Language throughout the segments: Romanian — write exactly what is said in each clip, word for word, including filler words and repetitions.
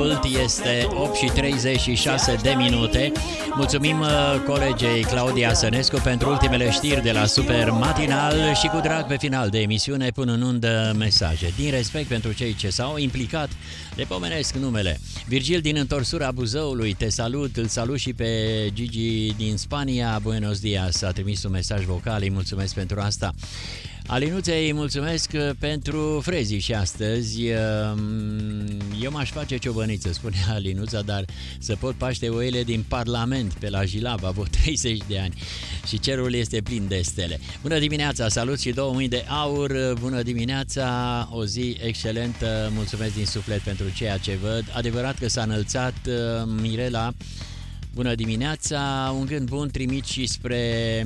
mult, este opt și treizeci și șase de minute. Mulțumim colegei Claudia Sănescu pentru ultimele știri de la Super Matinal și cu drag pe final de emisiune pun în undă mesaje. Din respect pentru cei ce s-au implicat, le pomenesc numele. Virgil din întorsura Buzăului, te salut, îl salut și pe Gigi din Spania, buenos dias, a trimis un mesaj vocal, îi mulțumesc pentru asta. Alinuței, mulțumesc pentru frezii și astăzi. Eu m-aș face ciobăniță, spune Alinuța, dar să pot paște oile din Parlament pe la Jilava, vă treizeci de ani și cerul este plin de stele. Bună dimineața, salut și două mâini de aur, bună dimineața, o zi excelentă, mulțumesc din suflet pentru ceea ce văd. Adevărat că s-a înălțat Mirela. Bună dimineața, un gând bun trimit și spre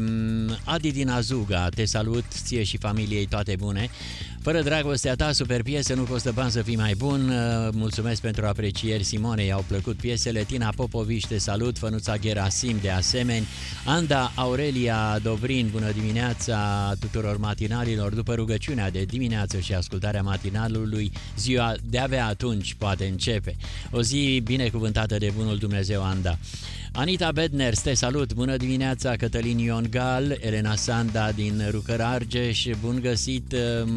Adi din Azuga, te salut, ție și familiei toate bune. Fără dragostea ta, super piesă, nu costă bani să fii mai bun. Mulțumesc pentru aprecieri, Simonei au plăcut piesele. Tina Popovici, te salut, Fănuța Gerasim de asemenea. Anda Aurelia Dobrin, bună dimineața tuturor matinalilor. După rugăciunea de dimineață și ascultarea matinalului, ziua de-abia atunci poate începe. O zi binecuvântată de bunul Dumnezeu, Anda. Anita Bedner, te salut, bună dimineața, Cătălin Ion Gal, Elena Sanda din Rucărargeș, bun găsit,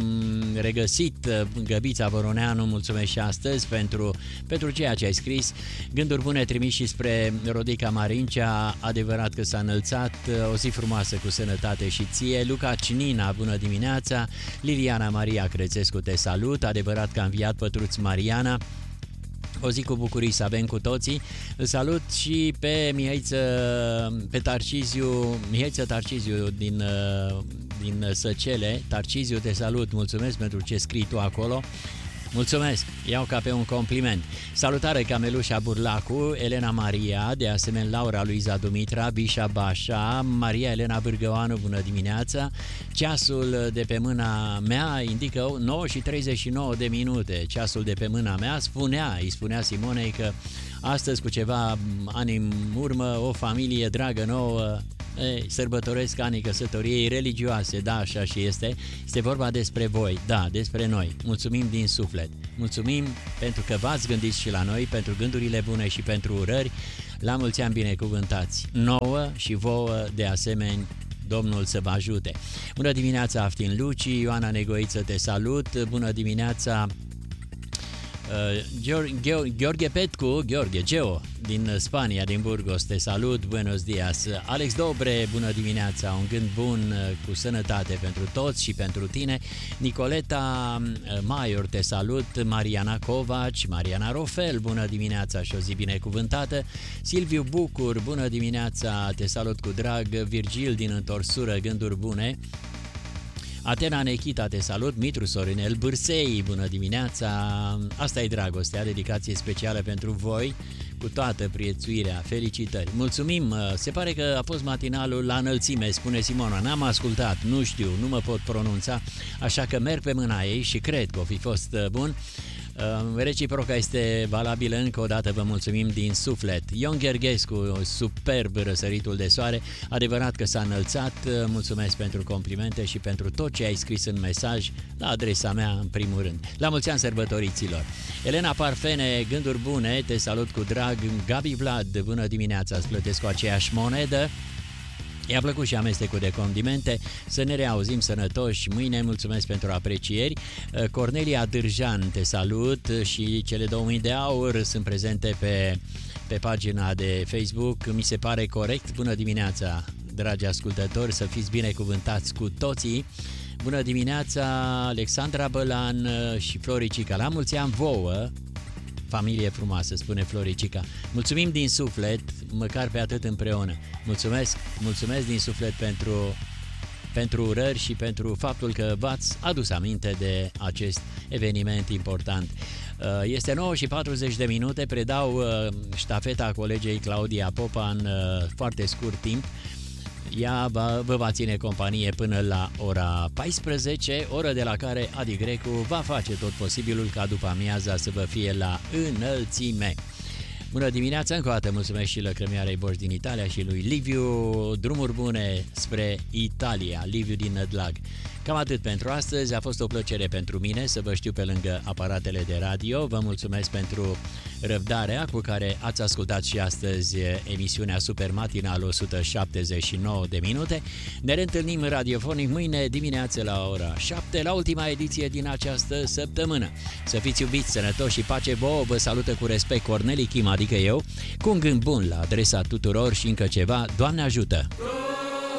regăsit, Găbița Voroneanu, mulțumesc și astăzi pentru, pentru ceea ce ai scris. Gânduri bune trimis și spre Rodica Marincea, adevărat că s-a înălțat, o zi frumoasă cu sănătate și ție. Luca Cinina, bună dimineața, Liliana Maria Crețescu, te salut, adevărat că a înviat Pătruț Mariana. O zi cu bucurii să avem cu toții. Îl salut și pe Mihaiță, pe Tarciziu, Mihaiță Tarciziu din, din Săcele. Tarciziu, te salut, mulțumesc pentru ce scrii tu acolo. Mulțumesc, iau ca pe un compliment. Salutare Camelușa Burlacu, Elena Maria, de asemenea Laura Luiza Dumitra, Bișa Bașa, Maria Elena Bârgăoanu, bună dimineața. Ceasul de pe mâna mea indică nouă și treizeci și nouă de minute. Ceasul de pe mâna mea spunea, îi spunea Simonei că astăzi cu ceva ani în urmă o familie dragă nouă Ei, sărbătoresc anii căsătoriei religioase, da, așa și este. Este vorba despre voi, da, despre noi. Mulțumim din suflet. Mulțumim pentru că v-ați gândit și la noi, pentru gândurile bune și pentru urări. La mulți ani binecuvântați nouă și vouă de asemenea. Domnul să vă ajute. Bună dimineața, Aftin Luci, Ioana Negoiță, te salut. Bună dimineața, Uh, Gheorghe Petcu, Gheorghe, Geo, din Spania, din Burgos, te salut, buenos dias. Alex Dobre, bună dimineața, un gând bun cu sănătate pentru toți și pentru tine. Nicoleta Maior, te salut. Mariana Covaci, Mariana Rofel, bună dimineața și o zi binecuvântată. Silviu Bucur, bună dimineața, te salut cu drag. Virgil din Întorsură, gânduri bune. Atena Nechita, te salut. Mitru Sorinel Bârsei, bună dimineața. Asta e dragostea, dedicație specială pentru voi, cu toată priețuirea, felicitări. Mulțumim, se pare că a fost matinalul la înălțime, spune Simona. N-am ascultat, nu știu, nu mă pot pronunța, așa că merg pe mâna ei și cred că o fi fost bun. Reciproca este valabilă, încă o dată vă mulțumim din suflet. Ion Gherghescu, superb răsăritul de soare, adevărat că s-a înălțat, mulțumesc pentru complimente și pentru tot ce ai scris în mesaj la adresa mea în primul rând. La mulți ani sărbătoriților. Elena Parfene, gânduri bune, te salut cu drag. Gabi Vlad, bună dimineața, îți plătesc cu aceeași monedă. I-a plăcut și amestecul de condimente. Să ne reauzim sănătoși mâine, mulțumesc pentru aprecieri. Cornelia Dârjan, te salut și cele două mii de aur sunt prezente pe, pe pagina de Facebook. Mi se pare corect. Bună dimineața, dragi ascultători, să fiți binecuvântați cu toții. Bună dimineața, Alexandra Bălan și Floricica. La mulți ani vouă, familie frumoasă, spune Floricica. Mulțumim din suflet, măcar pe atât împreună. Mulțumesc, mulțumesc din suflet pentru, pentru urări și pentru faptul că v-ați adus aminte de acest eveniment important. Este nouă și patruzeci de minute, predau ștafeta colegei Claudia Popa în foarte scurt timp. Ea va, vă va ține companie până la ora paisprezece, oră de la care Adi Grecu va face tot posibilul ca după amiaza să vă fie la înălțime. Bună dimineața, încă o dată mulțumesc și lăcrămioarei Boș din Italia și lui Liviu, drumuri bune spre Italia, Liviu din Nădlag. Cam atât pentru astăzi, a fost o plăcere pentru mine să vă știu pe lângă aparatele de radio. Vă mulțumesc pentru răbdarea cu care ați ascultat și astăzi emisiunea Super Matinal o sută șaptezeci și nouă de minute. Ne reîntâlnim radiofonic mâine dimineață la ora șapte, la ultima ediție din această săptămână. Să fiți iubiți, sănătoși și pace vouă, vă salută cu respect Corneli Chim, adică eu, cu un gând bun la adresa tuturor și încă ceva, Doamne ajută!